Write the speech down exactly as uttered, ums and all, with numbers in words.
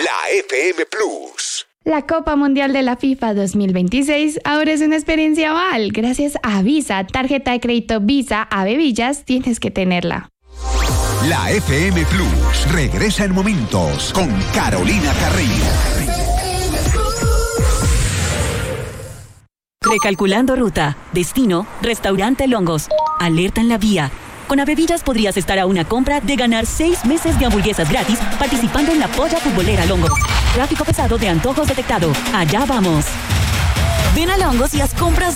La F M Plus. La Copa Mundial de la FIFA dos mil veintiséis ahora es una experiencia oval. Gracias a Visa, tarjeta de crédito Visa a Bebillas, tienes que tenerla. La F M Plus regresa en momentos con Carolina Carrillo. Recalculando ruta, destino, restaurante Longos. Alerta en la vía. Con Avevillas podrías estar a una compra de ganar seis meses de hamburguesas gratis participando en la polla futbolera Longos. Tráfico pesado de antojos detectado. Allá vamos. Ven a Longos y haz compras